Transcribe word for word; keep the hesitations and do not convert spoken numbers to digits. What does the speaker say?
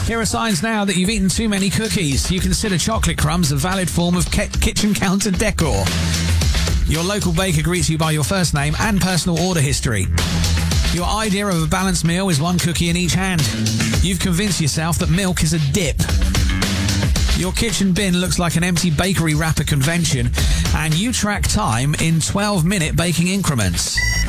Here are signs now that you've eaten too many cookies. You consider chocolate crumbs a valid form of ke- kitchen counter decor. Your local baker greets you by your first name and personal order history. Your idea of a balanced meal is one cookie in each hand. You've convinced yourself that milk is a dip. Your kitchen bin looks like an empty bakery wrapper convention, and you track time in twelve-minute baking increments.